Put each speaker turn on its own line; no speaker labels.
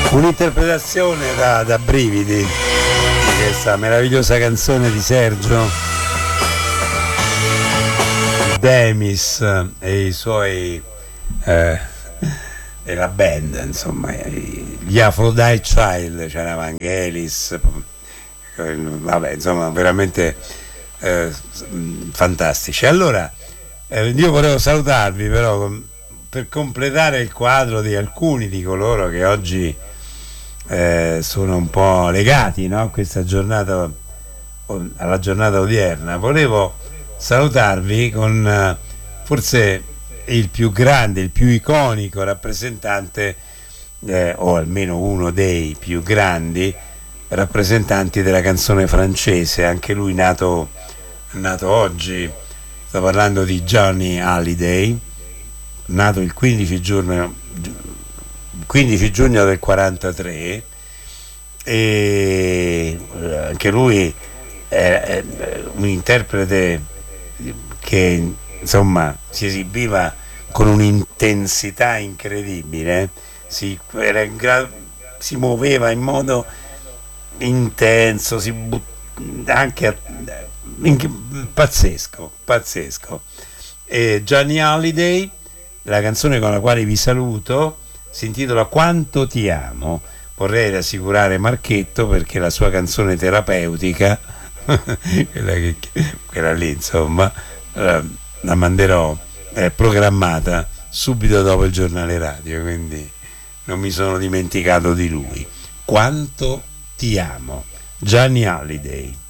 Un'interpretazione da brividi di questa meravigliosa canzone di Sergio Demis e i suoi e la band, insomma, gli Aphrodite Child, c'era Vangelis, vabbè, insomma, veramente fantastici. Allora, io volevo salutarvi però per completare il quadro di alcuni di coloro che oggi sono un po' legati, no, a questa giornata, alla giornata odierna. Volevo salutarvi con forse il più grande, il più iconico rappresentante, o almeno uno dei più grandi rappresentanti della canzone francese, anche lui nato oggi. Sto parlando di Johnny Hallyday, nato il 15 giugno del 43, e anche lui è un interprete che, insomma, si esibiva con un'intensità incredibile, si muoveva in modo intenso, pazzesco. E Johnny Hallyday, la canzone con la quale vi saluto si intitola Quanto ti amo. Vorrei rassicurare Marchetto perché la sua canzone terapeutica quella lì, insomma, la manderò programmata subito dopo il giornale radio, quindi non mi sono dimenticato di lui. Quanto ti amo, Johnny Hallyday.